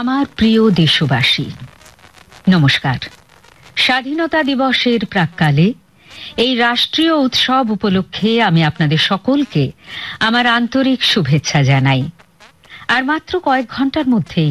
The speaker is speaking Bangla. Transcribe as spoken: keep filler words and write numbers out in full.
আমার প্রিয় দেশবাসী, নমস্কার। স্বাধীনতা দিবসের প্রাক্কালে এই রাষ্ট্রীয় উৎসব উপলক্ষে আমি আপনাদের সকলকে আমার আন্তরিক শুভেচ্ছা জানাই। আর মাত্র কয়েক ঘন্টার মধ্যেই